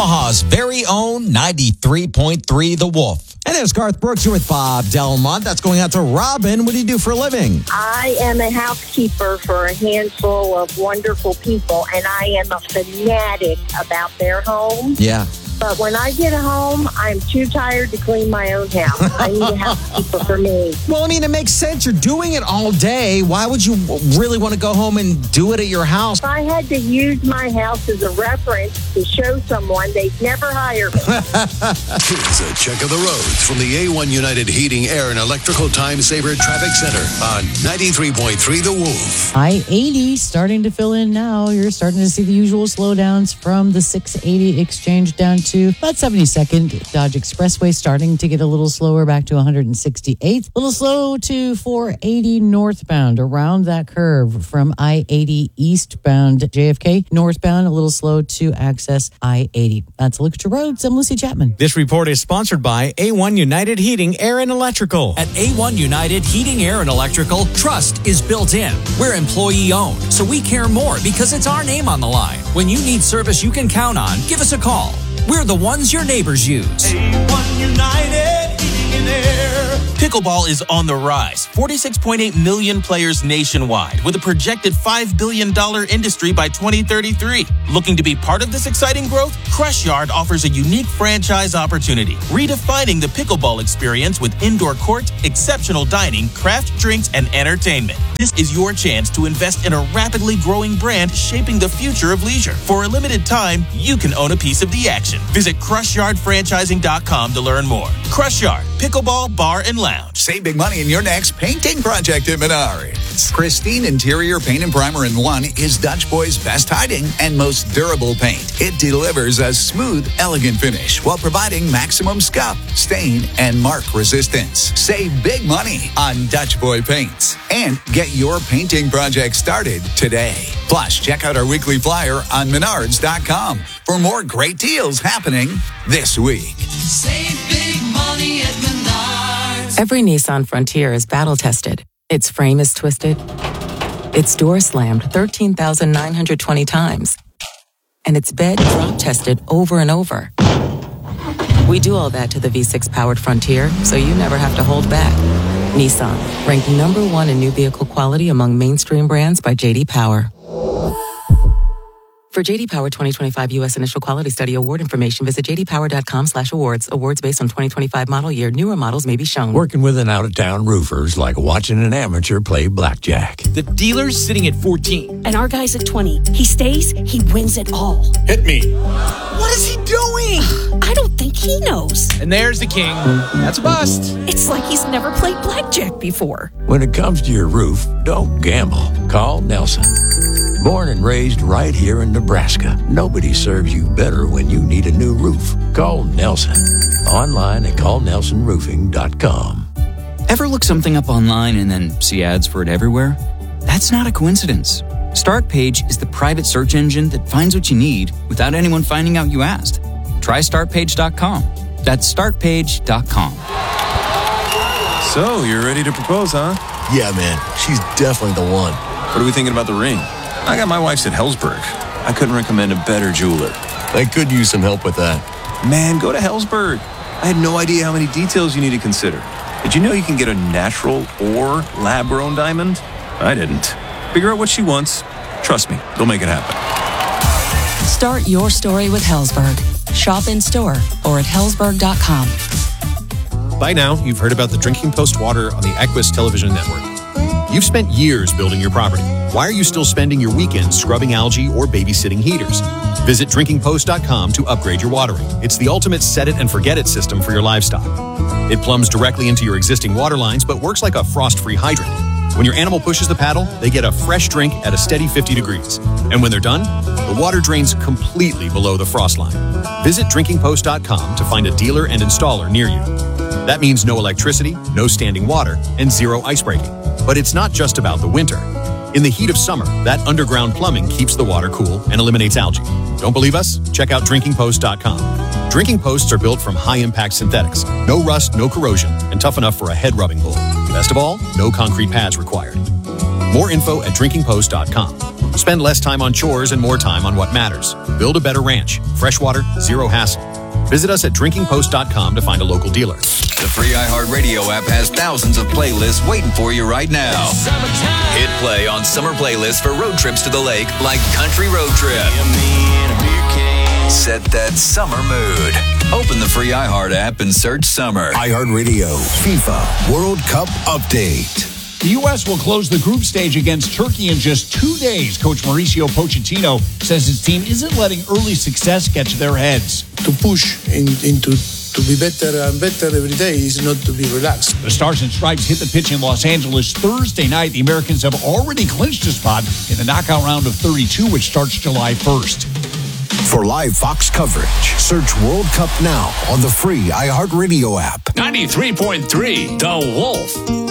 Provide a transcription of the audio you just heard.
Omaha's very own 93.3 The Wolf. And there's Garth Brooks here with Bob Delmont. That's going out to Robin. What do you do for a living? I am a housekeeper for a handful of wonderful people, and I am a fanatic about their home. Yeah. But when I get home, I'm too tired to clean my own house. I need a housekeeper for me. Well, I mean, it makes sense. You're doing it all day. Why would you really want to go home and do it at your house? If I had to use my house as a reference to show someone, they'd never hire me. Here's a check of the roads from the A1 United Heating, Air, and Electrical Time Saver Traffic Center on 93.3 The Wolf. I-80 starting to fill in now. You're starting to see the usual slowdowns from the 680 exchange down to about 72nd. Dodge Expressway starting to get a little slower back to 168th. A little slow to 480 northbound around that curve from I-80 eastbound. JFK northbound, a little slow to access I-80. That's a look at your roads. I'm Lucy Chapman. This report is sponsored by A1 United Heating, Air, and Electrical. At A1 United Heating, Air, and Electrical, trust is built in. We're employee-owned, so we care more because it's our name on the line. When you need service you can count on, give us a call. We're the ones your neighbors use. A1 United Heating and Air. Pickleball is on the rise. 46.8 million players nationwide with a projected $5 billion industry by 2033. Looking to be part of this exciting growth? Crush Yard offers a unique franchise opportunity, redefining the pickleball experience with indoor court, exceptional dining, craft drinks, and entertainment. This is your chance to invest in a rapidly growing brand shaping the future of leisure. For a limited time, you can own a piece of the action. Visit CrushYardFranchising.com to learn more. Crush Yard, Pickleball, Bar, and Lounge. Save big money in your next painting project at Menards. Pristine Interior Paint and Primer in One is Dutch Boy's best hiding and most durable paint. It delivers a smooth, elegant finish while providing maximum scuff, stain, and mark resistance. Save big money on Dutch Boy paints and get your painting project started today. Plus, check out our weekly flyer on Menards.com for more great deals happening this week. Save big money at Menards. Every Nissan Frontier is battle-tested. Its frame is twisted. Its door slammed 13,920 times. And its bed drop-tested over and over. We do all that to the V6-powered Frontier, so you never have to hold back. Nissan, ranked #1 in new vehicle quality among mainstream brands by J.D. Power. For J.D. Power 2025 U.S. Initial Quality Study award information, visit jdpower.com/awards. Awards based on 2025 model year. Newer models may be shown. Working with an out-of-town roofer is like watching an amateur play blackjack. The dealer's sitting at 14. And our guy's at 20. He stays, he wins it all. Hit me. What is he doing? I don't think he knows. And there's the king. That's a bust. It's like he's never played blackjack before. When it comes to your roof, don't gamble. Call Nelson. Born and raised right here in Nebraska, nobody serves you better when you need a new roof. Call Nelson. Online at callnelsonroofing.com. Ever look something up online and then see ads for it everywhere? That's not a coincidence. Startpage is the private search engine that finds what you need without anyone finding out you asked. Try startpage.com. That's startpage.com. So, you're ready to propose, huh? Yeah, man. She's definitely the one. What are we thinking about the ring? I got my wife's at Helzberg. I couldn't recommend a better jeweler. They could use some help with that. Man, go to Helzberg. I had no idea how many details you need to consider. Did you know you can get a natural or lab-grown diamond? I didn't. Figure out what she wants. Trust me, they'll make it happen. Start your story with Helzberg. Shop in store or at Helzberg.com. By now, you've heard about the Drinking Post water on the Equus Television Network. You've spent years building your property. Why are you still spending your weekends scrubbing algae or babysitting heaters? Visit drinkingpost.com to upgrade your watering. It's the ultimate set-it-and-forget-it system for your livestock. It plumbs directly into your existing water lines, but works like a frost-free hydrant. When your animal pushes the paddle, they get a fresh drink at a steady 50 degrees. And when they're done, the water drains completely below the frost line. Visit drinkingpost.com to find a dealer and installer near you. That means no electricity, no standing water, and zero ice breaking. But it's not just about the winter. In the heat of summer, that underground plumbing keeps the water cool and eliminates algae. Don't believe us? Check out drinkingpost.com. Drinking posts are built from high-impact synthetics. No rust, no corrosion, and tough enough for a head-rubbing bowl. Best of all, no concrete pads required. More info at drinkingpost.com. Spend less time on chores and more time on what matters. Build a better ranch. Freshwater, zero hassle. Visit us at drinkingpost.com to find a local dealer. The free iHeartRadio app has thousands of playlists waiting for you right now. Hit play on summer playlists for road trips to the lake like Country Road Trip. Set that summer mood. Open the free iHeart app and search summer. iHeartRadio FIFA World Cup Update. The U.S. will close the group stage against Turkey in just 2 days. Coach Mauricio Pochettino says his team isn't letting early success get to their heads. To push into to be better and better every day is not to be relaxed. The Stars and Stripes hit the pitch in Los Angeles Thursday night. The Americans have already clinched a spot in the knockout round of 32, which starts July 1st. For live Fox coverage, search World Cup now on the free iHeartRadio app. 93.3 The Wolf.